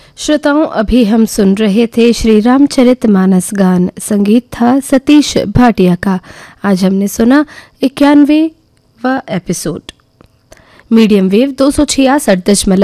श्रोताओं, अभी हम सुन रहे थे श्री रामचरितमानस गान। संगीत था सतीश भाटिया का। आज हमने सुना 91वां एपिसोड। Medium wave 266.0